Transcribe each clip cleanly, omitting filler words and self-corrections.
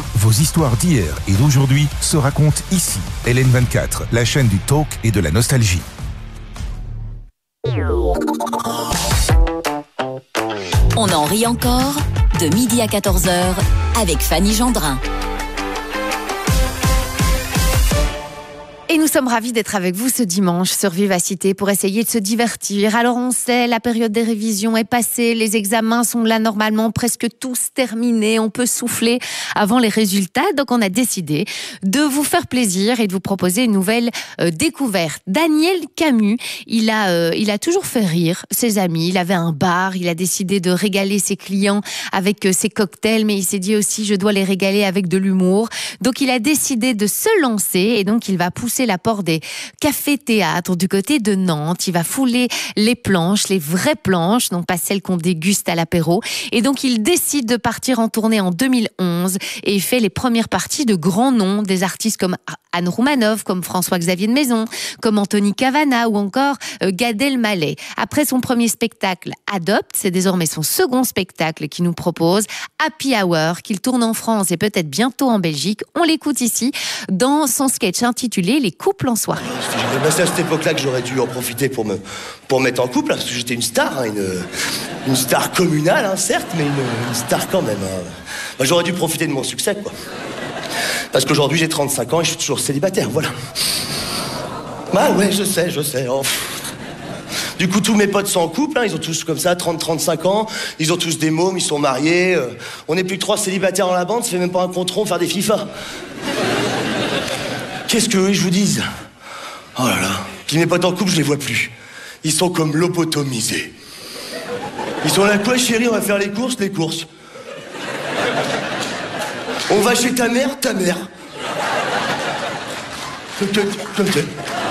Vos histoires d'hier et d'aujourd'hui se racontent ici. LN24, la chaîne du talk et de la nostalgie. On en rit encore, de midi à 14h, avec Fanny Gendrin. Et nous sommes ravis d'être avec vous ce dimanche sur Vivacité pour essayer de se divertir. Alors on sait, la période des révisions est passée, les examens sont là normalement presque tous terminés, on peut souffler avant les résultats. Donc on a décidé de vous faire plaisir et de vous proposer une nouvelle découverte. Daniel Camus, il a toujours fait rire ses amis, il avait un bar, il a décidé de régaler ses clients avec ses cocktails, mais il s'est dit aussi je dois les régaler avec de l'humour. Donc il a décidé de se lancer et donc il va pousser la porte des cafés-théâtres du côté de Nantes. Il va fouler les planches, les vraies planches, donc pas celles qu'on déguste à l'apéro. Et donc, il décide de partir en tournée en 2011 et il fait les premières parties de grands noms, des artistes comme Anne Roumanoff, comme François-Xavier de Maison, comme Anthony Cavana ou encore Gad Elmaleh. Après son premier spectacle, Adopte, c'est désormais son second spectacle qu'il nous propose, Happy Hour, qu'il tourne en France et peut-être bientôt en Belgique. On l'écoute ici dans son sketch intitulé Les couples en soirée. C'est à cette époque-là que j'aurais dû en profiter pour me mettre en couple, parce que j'étais une star, une star communale, certes, mais une star quand même. J'aurais dû profiter de mon succès, quoi. Parce qu'aujourd'hui, j'ai 35 ans et je suis toujours célibataire, voilà. Ah ouais, je sais. Oh. Du coup, tous mes potes sont en couple, ils ont tous comme ça 30-35 ans, ils ont tous des mômes, ils sont mariés. On n'est plus que 3 célibataires dans la bande, ça fait même pas un compte rond faire des FIFA. Qu'est-ce que je vous dise? Oh là là. Puis mes potes en couple, je les vois plus. Ils sont comme lobotomisés. Ils sont là, quoi chérie, on va faire les courses. On va chez ta mère. Comme ça.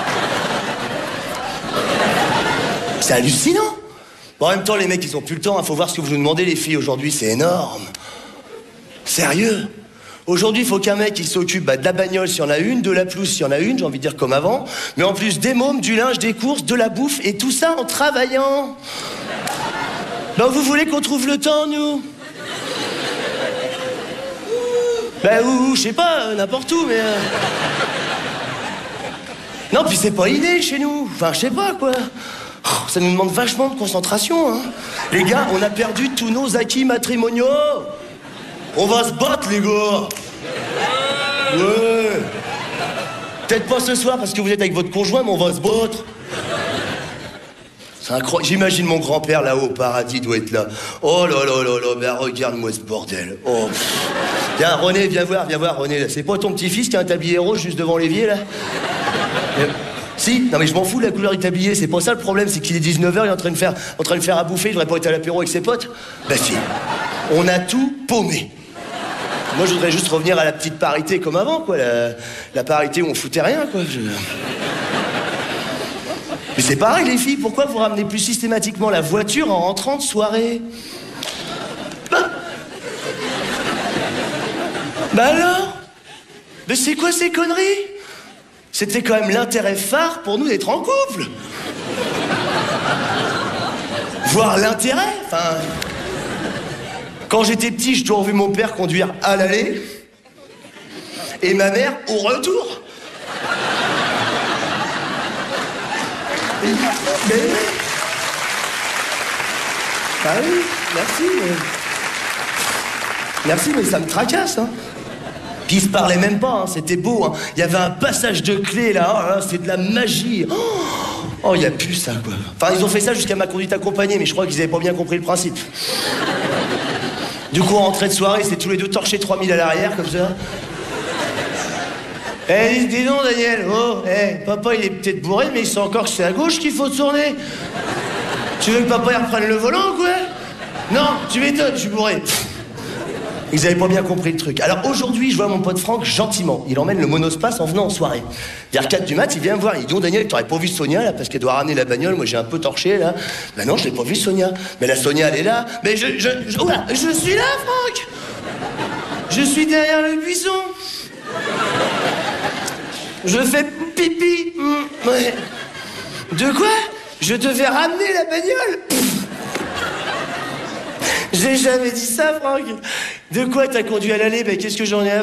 C'est hallucinant. Bon, en même temps, les mecs, ils ont plus le temps. Faut voir ce que vous nous demandez, les filles, aujourd'hui, c'est énorme. Sérieux. Aujourd'hui, il faut qu'un mec il s'occupe de la bagnole s'il y en a une, de la pelouse s'il y en a une, j'ai envie de dire comme avant, mais en plus des mômes, du linge, des courses, de la bouffe, et tout ça en travaillant. Ben, vous voulez qu'on trouve le temps, nous? Ben, où, je sais pas, n'importe où, mais... Non, puis c'est pas inné chez nous. Enfin, je sais pas, quoi. Ça nous demande vachement de concentration, Les gars, on a perdu tous nos acquis matrimoniaux. On va se battre, les gars. Ouais. Peut-être pas ce soir parce que vous êtes avec votre conjoint, mais on va se battre. C'est incroyable. J'imagine mon grand-père là-haut au paradis doit être là. Oh là là là là, ben regarde-moi ce bordel. Oh. Viens, René, viens voir, René. Là. C'est pas ton petit-fils qui a un tablier rose juste devant l'évier, là? Si, non mais je m'en fous de la couleur du tablier, c'est pas ça le problème, c'est qu'il est 19h, il est en train de faire à bouffer, il devrait pas être à l'apéro avec ses potes. Ben si, on a tout paumé. Moi, je voudrais juste revenir à la petite parité comme avant, quoi. La parité où on foutait rien, quoi. Mais c'est pareil, les filles. Pourquoi vous ramenez plus systématiquement la voiture en rentrant de soirée? Bah alors? Mais c'est quoi ces conneries? C'était quand même l'intérêt phare pour nous d'être en couple. Voir l'intérêt, enfin... Quand j'étais petit, j'ai toujours vu mon père conduire à l'aller et ma mère au retour. Mais... Ah oui, merci, mais ça me tracasse, Puis ils se parlaient même pas, c'était beau, Il y avait un passage de clé là, c'est de la magie. Oh, il y a plus ça, quoi. Enfin, ils ont fait ça jusqu'à ma conduite accompagnée, mais je crois qu'ils avaient pas bien compris le principe. Du coup, en rentrée de soirée, c'est tous les deux torchés 3000 à l'arrière, comme ça. Dis donc, Daniel, papa, il est peut-être bourré, mais il sait encore que c'est à gauche qu'il faut tourner. Tu veux que papa, il reprenne le volant, quoi? Non, tu m'étonnes, je suis bourré. Ils avaient pas bien compris le truc. Alors aujourd'hui, je vois mon pote Franck gentiment. Il emmène le monospace en venant en soirée. Vers 4 du mat, il vient me voir. Il dit, oh Daniel, t'aurais pas vu Sonia, là, parce qu'elle doit ramener la bagnole. Moi, j'ai un peu torché, là. Ben non, je l'ai pas vu, Sonia. Mais la Sonia, elle est là. Mais je suis là, Franck. Je suis derrière le buisson. Je fais pipi. Ouais. De quoi? Je devais ramener la bagnole. J'ai jamais dit ça, Franck. De quoi t'as conduit à l'aller? Ben, qu'est-ce que j'en ai à